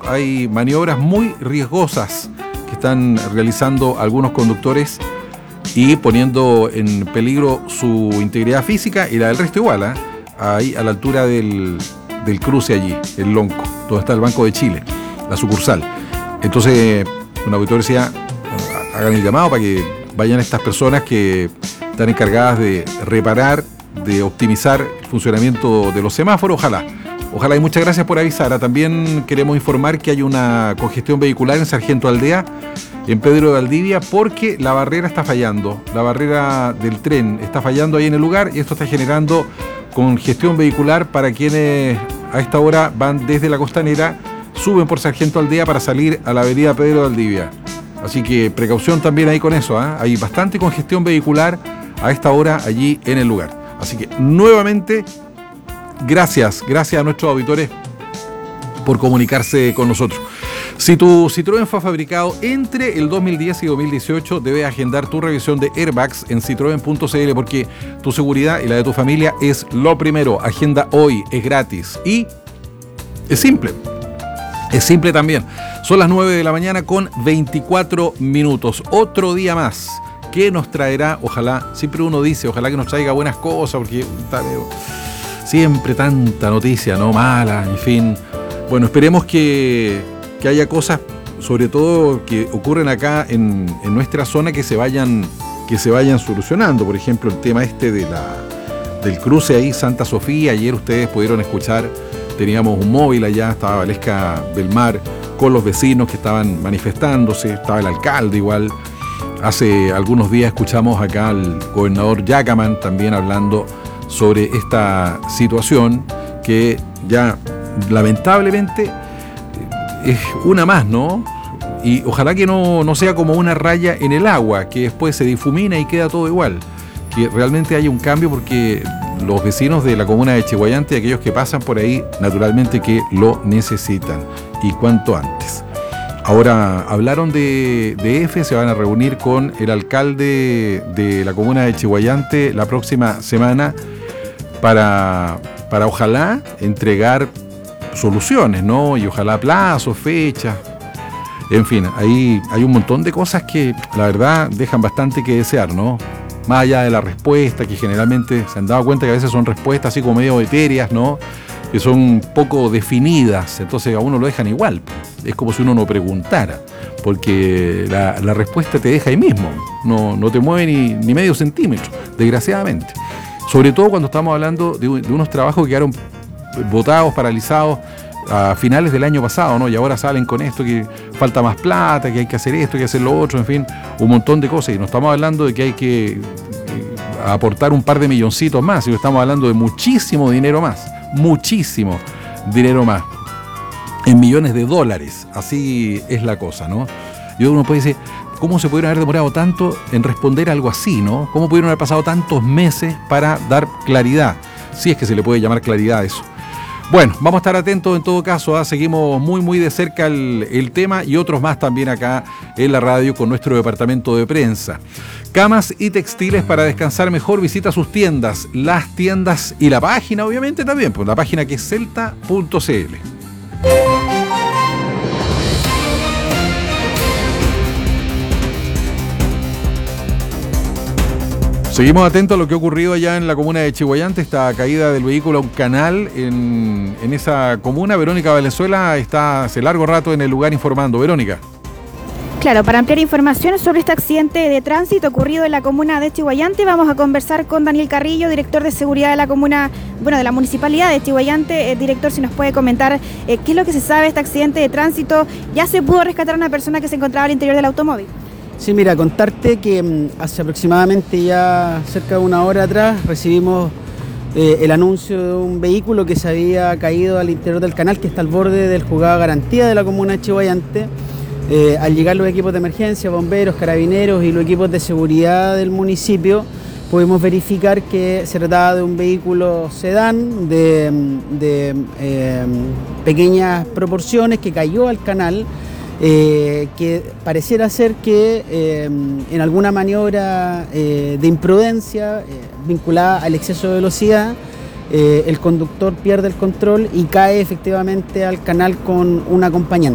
hay maniobras muy riesgosas que están realizando algunos conductores y poniendo en peligro su integridad física y la del resto igual, ahí a la altura del cruce allí, el Lonco, donde está el Banco de Chile, la sucursal. Entonces, un auditor decía, hagan el llamado para que vayan estas personas que están encargadas de reparar, de optimizar el funcionamiento de los semáforos, ojalá, y muchas gracias por avisar. También queremos informar que hay una congestión vehicular en Sargento Aldea, en Pedro de Valdivia, porque la barrera está fallando, la barrera del tren está fallando ahí en el lugar, y esto está generando congestión vehicular para quienes a esta hora van desde la Costanera, suben por Sargento Aldea para salir a la avenida Pedro de Valdivia. Así que precaución también ahí con eso, hay bastante congestión vehicular a esta hora allí en el lugar. Así que nuevamente, gracias a nuestros auditores por comunicarse con nosotros. Si tu Citroën fue fabricado entre el 2010 y 2018, debes agendar tu revisión de airbags en citroen.cl, porque tu seguridad y la de tu familia es lo primero. Agenda hoy, es gratis y es simple. Es simple también. Son las 9 de la mañana con 24 minutos. Otro día más. ¿Qué nos traerá? Ojalá, siempre uno dice, ojalá que nos traiga buenas cosas, porque siempre tanta noticia, ¿no? Mala, en fin. Bueno, esperemos que haya cosas, sobre todo que ocurren acá en nuestra zona, que se vayan solucionando. Por ejemplo, el tema del cruce ahí, Santa Sofía. Ayer ustedes pudieron escuchar, teníamos un móvil allá, estaba Valesca del Mar, con los vecinos que estaban manifestándose, estaba el alcalde igual. Hace algunos días escuchamos acá al gobernador Yacaman también hablando sobre esta situación que ya lamentablemente es una más, ¿no? Y ojalá que no sea como una raya en el agua, que después se difumina y queda todo igual. Que realmente haya un cambio, porque los vecinos de la comuna de Chiguayante y aquellos que pasan por ahí, naturalmente que lo necesitan, y cuanto antes. Ahora hablaron de EFE, se van a reunir con el alcalde de la comuna de Chiguayante la próxima semana para ojalá entregar soluciones, ¿no? Y ojalá plazos, fechas, en fin, ahí hay un montón de cosas que la verdad dejan bastante que desear, ¿no? Más allá de la respuesta, que generalmente se han dado cuenta que a veces son respuestas así como medio etéreas, ¿no? Que son poco definidas, entonces a uno lo dejan igual. Es como si uno no preguntara, porque la respuesta te deja ahí mismo, no te mueve ni medio centímetro, desgraciadamente. Sobre todo cuando estamos hablando de unos trabajos que quedaron botados, paralizados a finales del año pasado, ¿no? Y ahora salen con esto, que falta más plata, que hay que hacer esto, que hay que hacer lo otro, en fin, un montón de cosas. Y no estamos hablando de que hay que aportar un par de milloncitos más, sino estamos hablando de muchísimo dinero más, en millones de dólares. Así es la cosa, ¿no? Y uno puede decir, ¿cómo se pudieron haber demorado tanto en responder algo así, ¿no? ¿Cómo pudieron haber pasado tantos meses para dar claridad? Si es que se le puede llamar claridad a eso. Bueno, vamos a estar atentos en todo caso, seguimos muy de cerca el tema y otros más también acá en la radio con nuestro departamento de prensa. Camas y textiles para descansar mejor, visita sus tiendas, las tiendas y la página obviamente también, pues la página que es celta.cl. Seguimos atentos a lo que ha ocurrido allá en la comuna de Chiguayante, esta caída del vehículo a un canal en esa comuna. Verónica Valenzuela está hace largo rato en el lugar informando. Verónica. Claro, para ampliar información sobre este accidente de tránsito ocurrido en la comuna de Chiguayante, vamos a conversar con Daniel Carrillo, director de seguridad de la comuna, de la municipalidad de Chiguayante. Director, si nos puede comentar qué es lo que se sabe de este accidente de tránsito. ¿Ya se pudo rescatar a una persona que se encontraba al interior del automóvil? Sí, mira, contarte que hace aproximadamente ya cerca de una hora atrás recibimos el anuncio de un vehículo que se había caído al interior del canal que está al borde del juzgado de garantía de la comuna de Chiguayante. Al llegar los equipos de emergencia, bomberos, carabineros y los equipos de seguridad del municipio, pudimos verificar que se trataba de un vehículo sedán de pequeñas proporciones que cayó al canal. Que pareciera ser que en alguna maniobra de imprudencia vinculada al exceso de velocidad, el conductor pierde el control y cae efectivamente al canal con un acompañante.